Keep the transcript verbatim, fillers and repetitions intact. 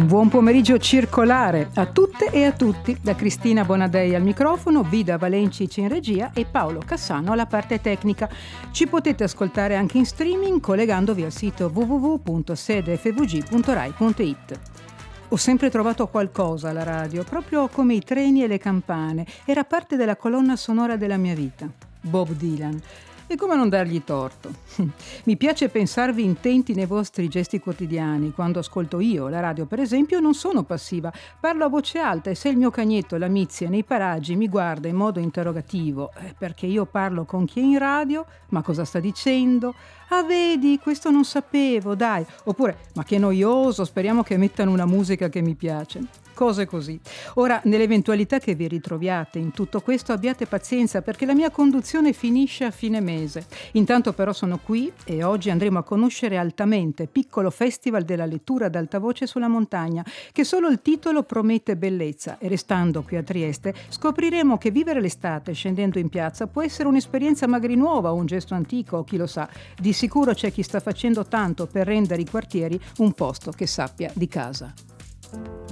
Buon pomeriggio circolare a tutte e a tutti, da Cristina Bonadei al microfono, Vida Valencic in regia e Paolo Cassano alla parte tecnica. Ci potete ascoltare anche in streaming collegandovi al sito w w w punto sede f v g punto rai punto i t. Ho sempre trovato qualcosa alla radio, proprio come i treni e le campane. Era parte della colonna sonora della mia vita. Bob Dylan. E come non dargli torto? Mi piace pensarvi intenti nei vostri gesti quotidiani. Quando ascolto io la radio, per esempio, non sono passiva. Parlo a voce alta e se il mio cagnetto, la Mizia, nei paraggi mi guarda in modo interrogativo, eh, perché io parlo con chi è in radio, ma cosa sta dicendo? Ah, vedi, questo non sapevo, dai. Oppure, ma che noioso, speriamo che mettano una musica che mi piace. Cose così. Ora, nell'eventualità che vi ritroviate in tutto questo, abbiate pazienza perché la mia conduzione finisce a fine mese. Intanto però sono qui e oggi andremo a conoscere Altamente, piccolo festival della lettura ad alta voce sulla montagna, che solo il titolo promette bellezza, e restando qui a Trieste scopriremo che vivere l'estate scendendo in piazza può essere un'esperienza magari nuova o un gesto antico, chi lo sa. Di sicuro c'è chi sta facendo tanto per rendere i quartieri un posto che sappia di casa.